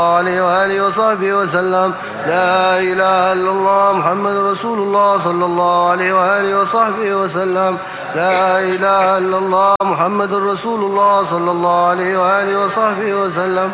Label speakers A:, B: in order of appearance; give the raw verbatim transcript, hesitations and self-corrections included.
A: عليه وآله وصحبه وسلم. لا إله إلا الله محمد رسول الله صلى الله عليه وآله وصحبه وسلم. لا إله إلا الله محمد رسول الله صلى الله عليه وآله وصحبه وسلم.